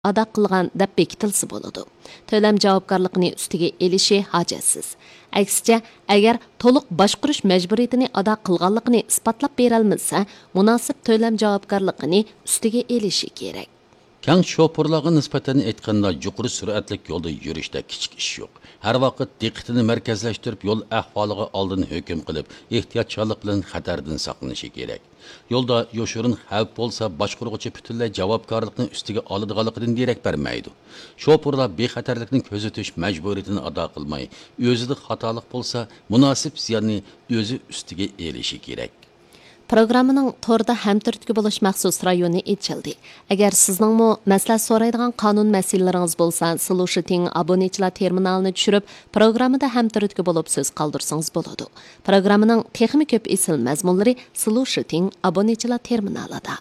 ада qilgan deb bekitilsa bo'ladi. To'lam javobgarligini ustiga elishi hojatsiz. Aksicha, agar to'liq boshqarish majburiyatini ado qilganligini isbotlab berolmasa, munosib to'lam javobgarligini ustiga elishi kerak. Kang şoförlarga nisbatan aytganda yuqori sur'atlik yo'lda yurishda kichik ish yo'q. Har vaqt diqqatini markazlashtirib, yo'l ahvoliga oldin hukm qilib, ehtiyotkorlik bilan xatardan saqlanishi kerak. Yo'lda yoshirin xavf bo'lsa, boshqaruvchi butunlay javobgarlikni ustiga oladiganligidan derak bermaydi. Şoförlar bexatarlikni ko'zatish majburiyatini ado qilmay, o'zida xatolik bo'lsa, munosib ziyonni o'zi ustiga elishi kerak. Programmaning torda hamturtki bo'lish maxsus rayoni ochildi. Agar sizningmi maslahat so'raydigan qonun masalalaringiz bo'lsa, Solution abonechilar terminalini tushirib, programmada hamturtki bo'lib so'z qoldirsangiz bo'ladi. Programmaning texnik ko'p esil mazmunlari Solution abonechilar terminalida.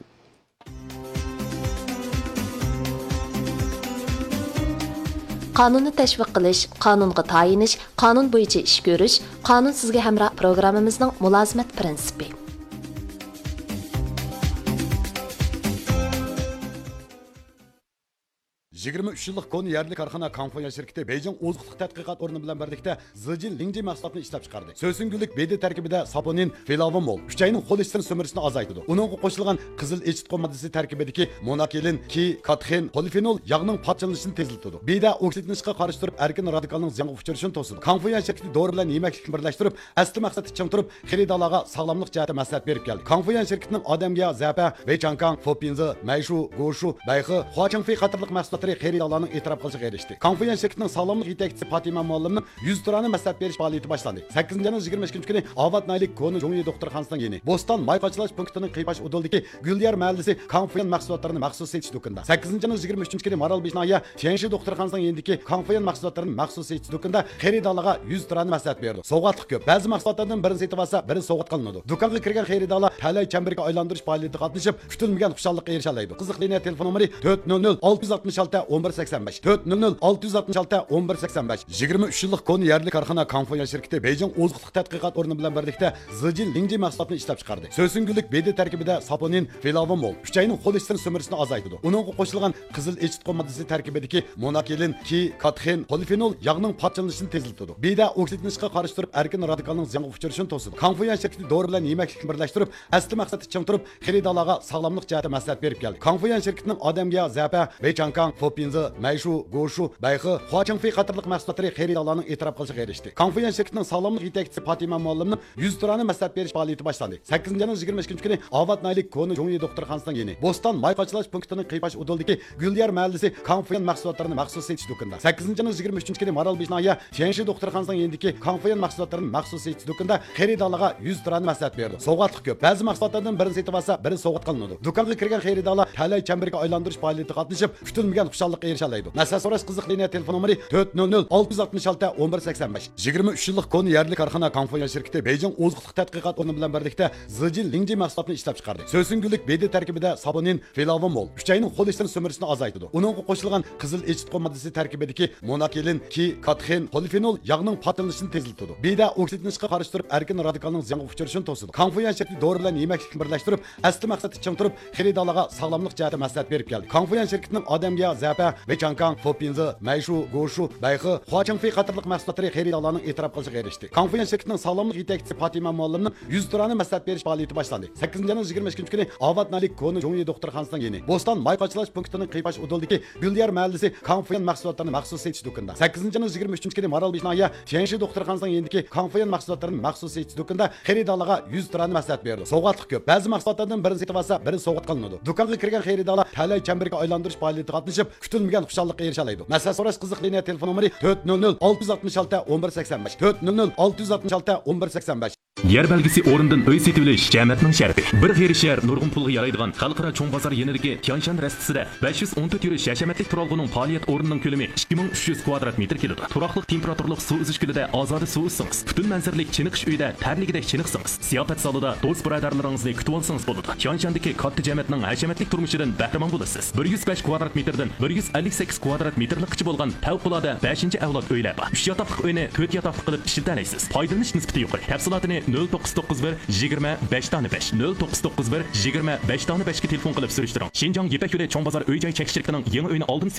Qonunni tashviq qilish, qonunga tayinish, qonun bo'yicha ish ko'rish, qonun sizga hamroh programmamizning mulozimat prinsipi. 23 yıllık konu yerli karxana Kanfoyan şirketi Beijing Ozuqliq tadqiqot o'rni bilan birlikda Zijin Lingji mahsulotini ishlab chiqardi. So'singullik BD tarkibida saponin, filavomol, uchayning qo'l ishini so'mirishni azaytadi. Uningga qo'shilgan qizil echitqo moddasi tarkibidagi monokilin, ki, katxin, polifenol yog'ning parchalanishini tezlatadi. BD oksidlanishga qarshi turib, erkin radikalning ziyonga uchrashini to'sadi. Kanfoyan şirketi dori bilan yemaklikni birlashtirib, asli maqsadi uchun turib, xaridorlarga sog'lomlik jihati maslahat berib keldi. Kanfoyan şirketining odamga zapa, veychankang, fopinzi, mayshu, goshu, bayxi, huachangfi qatorliq mahsulotlar xaridorlarning e'tirof qilishiga erishdi. Kanfoyan şirketining sog'lomlik yetakchisi Fatima muallimning 100 turani maslahat berish faoliyati boshlandi. 8-22 kuni Avatnaylik Koni Jongyi doktorxonasining yeni Boston mayqochilash punktining qipash udildagi Gulyar mahallasi Kanfoyan mahsulotlarini maxsus setish do'konida. 8-23 kuni Maralbesh noya Tianshi doktorxonasining yendiki Kanfoyan mahsulotlarini maxsus setish do'konida xaridorlarga 100 turani maslahat berdi. Sovg'atlik ko'p. Ba'zi mahsulotlardan birini setib olsa, biri sovg'at qilinadi. Do'konga kirgan xaridorlar talay chamberga aylantirish faoliyatida qatnashib, kutilmagan xushonlikqa erisha oladi. Qiziq liniya telefon nomeri 400 666 1185 400 666 1185 23 yıllık konu yerli karxana Kanfoyan şirketi Beijing Ozuqliq tadqiqot o'rni bilan birlikda Zijin Lingji mahsulotini ishlab chiqardi. So'singullik BD tarkibida saponin, filavomol, uchayning qo'l ishini so'mirishni azaytadi. Uningga qo'shilgan qizil echitqo moddasi tarkibidagi monokilin, ki, katxin, polifenol yog'ning parchalanishini tezlatadi. BD oksidlanishga qarshi turib, erkin radikalning ziyonga uchrashini to'sadi. Kanfoyan şirketi dori bilan yemaklikni birlashtirib, asli maqsadi uchun turib, xaridorlarga sog'lomlik jihati maslahat berib keldi. Kanfoyan şirketining odamga zapa, veychankang, fopinzi, mayshu, goshu, bayxi, huachangfi qatorliq mahsulotlari xaridorlarning e'tirof qilishiga erishdi. Kanfoyan şirketining sog'lomlik yetakchisi Fatima muallimning 100 turani maslahat berish faoliyati boshlandi. 8-22 kuni Avatnaylik Koni Jongyi doktorxonasining yeni Boston mayqochilash punktining qipash udildagi Gulyar mahallasi Kanfoyan mahsulotlarini maxsus setish do'konida. 8-23 kuni Maralbesh noya Tianshi doktorxonasining yendiki Kanfoyan mahsulotlarini maxsus setish do'konida xaridorlarga 100 turani maslahat berdi. Sovg'atlik ko'p. Ba'zi mahsulotlardan birini setib olsa, biri sovg'at qilinadi. Do'konga kirgan xaridorlar talay chamberga aylantirish faoliyatida qatnashib, kutilmagan xushonlikqa erisha oladi. Maslahat so'rash qiziq liniya telefon nomeri 400 666 1185 23 yıllık konu yerli karxana Kanfoyan şirketi Beijing Ozuqliq tadqiqot o'rni bilan birlikda Zijin Lingji mahsulotini ishlab chiqardi. So'singullik BD tarkibida saponin, filavomol, uchayning qo'l ishini so'mirishni azaytadi. Uningga qo'shilgan qizil echitqo moddasi tarkibidagi monokilin, ki, katxin, polifenol yog'ning parchalanishini tezlatadi. BD oksidlanishga qarshi turib, erkin radikalning ziyonga uchrashini to'sadi. Kanfoyan şirketi dori bilan yemaklikni birlashtirib, asli maqsadi uchun turib, xaridorlarga sog'lomlik jihati maslahat berib keldi. Kanfoyan şirketining odamga zapa, veychankang, fopinzi, mayshu, goshu, bayxi, huachangfi qatorliq mahsulotlari xaridorlarning e'tirof qilishiga erishdi. Kanfoyan şirketining sog'lomlik yetakchisi Fatima muallimning 100 turani maslahat berish faoliyati boshlandi. 8-22 kuni Avatnaylik Koni Jongyi doktorxonasining yeni Boston mayqochilash punktining qipash udildagi Gulyar mahallasi Kanfoyan mahsulotlarini maxsus setish do'konida. 8-23 kuni Maralbesh noya Tianshi doktorxonasining yendiki Kanfoyan mahsulotlarini maxsus setish do'konida xaridorlarga 100 turani maslahat berdi. Sovg'atlik ko'p. Ba'zi mahsulotlardan birini setib olsa, biri sovg'at qilinadi. Do'konga kirgan xaridorlar talay chamberga aylantirish faoliyatida qatnashib, kutilmagan xushonlikqa erisha oladi. Maslahat so'rash qiziq liniya telefon nomeri 400 666 1185 400 666 1185 Yer belgisi o'rindan uy setib olish jamiyatning sharafi. Bir xeyri shahar nurg'un pulga yaraydigan xalqaro cho'ng bozor yenidagi Tianshan rastisida 514 yurish hashamatlik turalg'uning faoliyat o'rnining ko'lami 2300 kvadrat metr keladi. Turaqliq temperaturlik suv izish gulida ozoda suv issingiz. Butun manzarlik chiniqish uyida tarligidek chiniqsangiz. Siyofat zalida do'st birodarlaringizni kutib olsangiz bo'ladi. Tianshandagi katta jamiyatning hashamatlik turmushidan bahramon bo'lasiz. 105 kvadrat metrdan 158 kvadrat metrlikcha bo'lgan favqulodda 5-avlod uylar bor. 3 yotoqli uyni 4 yotoqli qilib ishlata olasiz. Foydalanish nisbati yuqori. Tafsilotini telefoni 0991 25 tane 5 0991 25 tane 5 ga telefon qilib surishtiring. Shinjong Yipak yo'li cho'ng bozor uy-joy chekish shirkatining yangi uyini oldin